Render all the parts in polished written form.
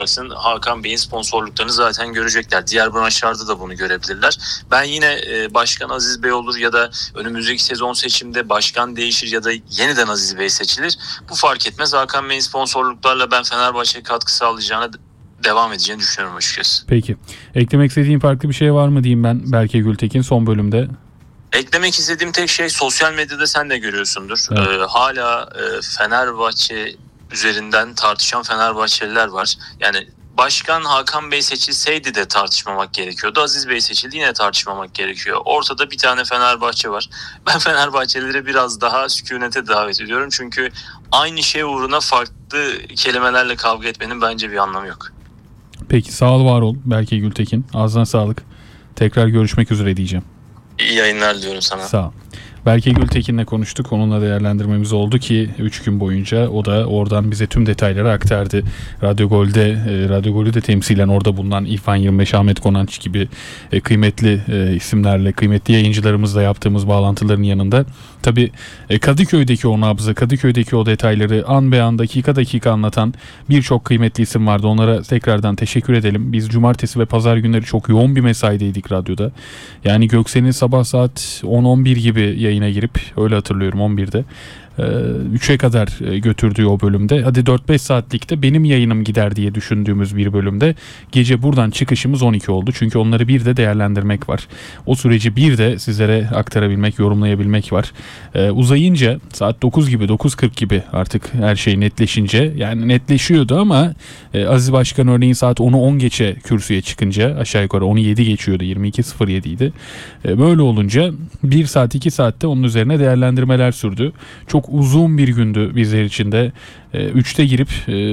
bakarsın Hakan Bey'in sponsorluklarını zaten görecekler. Diğer branşlarda da bunu görebilirler. Ben yine Başkan Aziz Bey olur ya da önümüzdeki sezon seçimde başkan değişir ya da yeniden Aziz Bey seçilir. Bu fark etmez. Hakan Bey'in sponsorluklarla ben Fenerbahçe'ye katkı sağlayacağını, devam edeceğini düşünüyorum açıkçası. Peki. Eklemek istediğin farklı bir şey var mı diyeyim ben Berke Gültekin son bölümde? Eklemek istediğim tek şey, sosyal medyada sen de görüyorsundur. Evet. Hala Fenerbahçe üzerinden tartışan Fenerbahçeliler var. Yani Başkan Hakan Bey seçilseydi de tartışmamak gerekiyordu. Aziz Bey seçildi, yine tartışmamak gerekiyor. Ortada bir tane Fenerbahçe var. Ben Fenerbahçelileri biraz daha sükunete davet ediyorum. Çünkü aynı şey uğruna farklı kelimelerle kavga etmenin bence bir anlamı yok. Peki, sağ ol, var ol Berke Gültekin. Ağzına sağlık. Tekrar görüşmek üzere diyeceğim. İyi yayınlar diliyorum sana. Sağ ol. Berke Gültekin'le konuştuk. Onunla değerlendirmemiz oldu ki 3 gün boyunca o da oradan bize tüm detayları aktardı. Radyo Gol'ü de temsilen orada bulunan İrfan 25, Ahmet Konanç gibi kıymetli isimlerle, kıymetli yayıncılarımızla yaptığımız bağlantıların yanında tabii Kadıköy'deki o nabzı, Kadıköy'deki o detayları an be an, dakika dakika anlatan birçok kıymetli isim vardı. Onlara tekrardan teşekkür edelim. Biz cumartesi ve pazar günleri çok yoğun bir mesaideydik radyoda. Yani Göksel'in sabah saat 10-11 gibi yayına girip, öyle hatırlıyorum, 11'de 3'e kadar götürdüğü o bölümde, hadi 4-5 saatlikte benim yayınım gider diye düşündüğümüz bir bölümde gece buradan çıkışımız 12 oldu. Çünkü onları bir de değerlendirmek var. O süreci bir de sizlere aktarabilmek, yorumlayabilmek var. Uzayınca saat 9 gibi, 9.40 gibi artık her şey netleşince, yani netleşiyordu ama Aziz Başkan örneğin saat 10'u 10 geçe kürsüye çıkınca, aşağı yukarı 10'u 7 geçiyordu, 22.07 idi. Böyle olunca 1 saat 2 saatte onun üzerine değerlendirmeler sürdü. Çok uzun bir gündü bizler için de. 3'te girip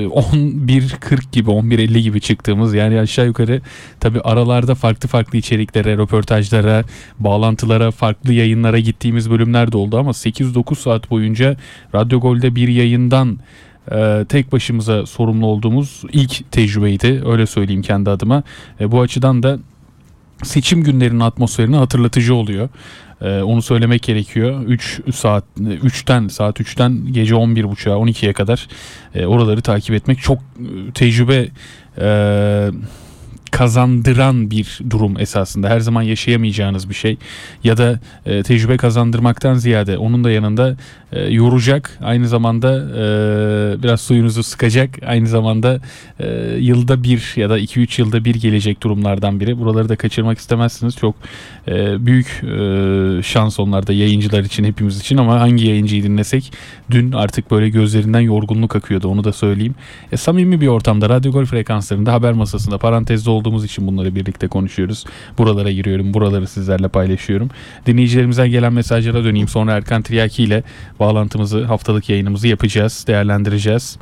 11.40 gibi, 11.50 gibi çıktığımız, yani aşağı yukarı tabii aralarda farklı içeriklere, röportajlara, bağlantılara, farklı yayınlara gittiğimiz bölümler de oldu ama 8-9 saat boyunca Radyo Gol'de bir yayından tek başımıza sorumlu olduğumuz ilk tecrübeydi, öyle söyleyeyim kendi adıma. Bu açıdan da seçim günlerinin atmosferini hatırlatıcı oluyor. Onu söylemek gerekiyor. 3'ten gece 11.30'a 12'ye kadar oraları takip etmek çok tecrübe kazandıran bir durum esasında. Her zaman yaşayamayacağınız bir şey. Ya da tecrübe kazandırmaktan ziyade onun da yanında yoracak, aynı zamanda biraz suyunuzu sıkacak, aynı zamanda yılda bir ya da 2-3 yılda bir gelecek durumlardan biri. Buraları da kaçırmak istemezsiniz. Çok büyük şans onlar da, yayıncılar için, hepimiz için, ama hangi yayıncıyı dinlesek dün artık böyle gözlerinden yorgunluk akıyordu, onu da söyleyeyim. Samimi bir ortamda, Radyo Gol frekanslarında, haber masasında parantezde olduğumuz için bunları birlikte konuşuyoruz. Buralara giriyorum, buraları sizlerle paylaşıyorum. Dinleyicilerimizden gelen mesajlara döneyim, sonra Erkan Tiryaki ile bağlantımızı, haftalık yayınımızı yapacağız, değerlendireceğiz.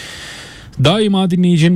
Daima dinleyicin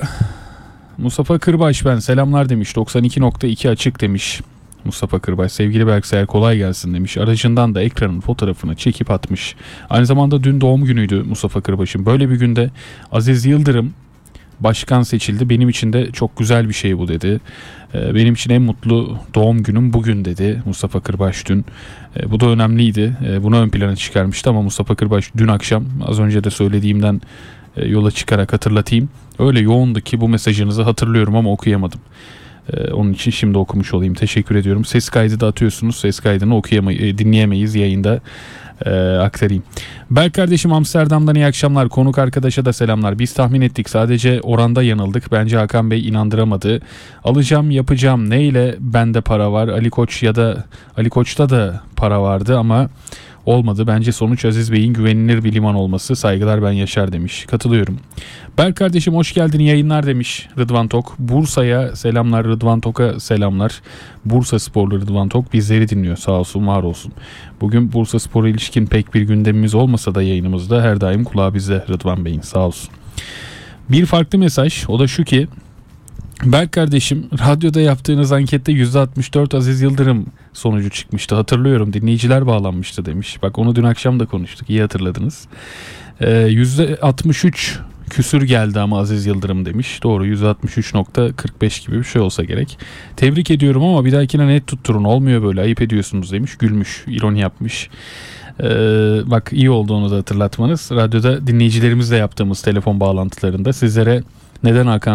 Mustafa Kırbaş, ben selamlar demiş. 92.2 açık demiş Mustafa Kırbaş. Sevgili Berksel, kolay gelsin demiş. Aracından da ekranın fotoğrafını çekip atmış. Aynı zamanda dün doğum günüydü Mustafa Kırbaş'ın. Böyle bir günde Aziz Yıldırım başkan seçildi. Benim için de çok güzel bir şey bu dedi. Benim için en mutlu doğum günüm bugün dedi Mustafa Kırbaş dün. Bu da önemliydi. Bunu ön plana çıkarmıştı ama Mustafa Kırbaş dün akşam, az önce de söylediğimden yola çıkarak hatırlatayım, öyle yoğundu ki bu mesajınızı hatırlıyorum ama okuyamadım. Onun için şimdi okumuş olayım. Teşekkür ediyorum. Ses kaydı da atıyorsunuz. Ses kaydını dinleyemeyiz yayında. Aktarayım. Berk kardeşim Amsterdam'dan iyi akşamlar. Konuk arkadaşa da selamlar. Biz tahmin ettik, sadece oranda yanıldık. Bence Hakan Bey inandıramadı. Alacağım, yapacağım, neyle bende para var? Ali Koç'ta da para vardı ama olmadı. Bence sonuç Aziz Bey'in güvenilir bir liman olması. Saygılar, ben Yaşar demiş. Katılıyorum. Berk kardeşim hoş geldin, yayınlar demiş Rıdvan Tok. Bursa'ya selamlar, Rıdvan Tok'a selamlar. Bursa Sporlu Rıdvan Tok bizleri dinliyor. Sağ olsun, var olsun. Bugün Bursa Spor'a ilişkin pek bir gündemimiz olmasa da yayınımızda her daim kulağı bizde Rıdvan Bey'in, sağ olsun. Bir farklı mesaj, o da şu ki: Berk kardeşim, radyoda yaptığınız ankette %64 Aziz Yıldırım sonucu çıkmıştı. Hatırlıyorum, dinleyiciler bağlanmıştı demiş. Bak, onu dün akşam da konuştuk, iyi hatırladınız. %63 küsür geldi ama Aziz Yıldırım demiş. Doğru, %63.45 gibi bir şey olsa gerek. Tebrik ediyorum ama bir dahakine net tutturun, olmuyor böyle, ayıp ediyorsunuz demiş. Gülmüş, ironi yapmış. Bak, iyi oldu onu da hatırlatmanız. Radyoda dinleyicilerimizle yaptığımız telefon bağlantılarında sizlere neden Hakan